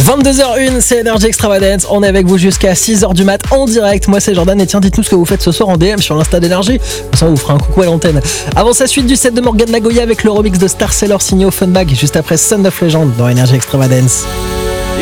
22h01, c'est Energy Extravagance. On est avec vous jusqu'à 6h du mat en direct. Moi, c'est Jordan. Et tiens, dites-nous ce que vous faites ce soir en DM sur l'Insta d'Energy. Comme ça, on vous fera un coucou à l'antenne. Avant sa suite du set de Morgan Nagoya avec le remix de Star Sailor signé au Funbag. Juste après Son of Legend dans Energy Extravagance.